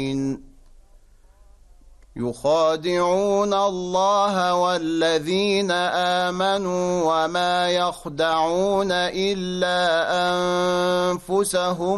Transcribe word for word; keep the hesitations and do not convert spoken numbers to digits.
يخادعون الله والذين آمنوا وما يخدعون إلا أنفسهم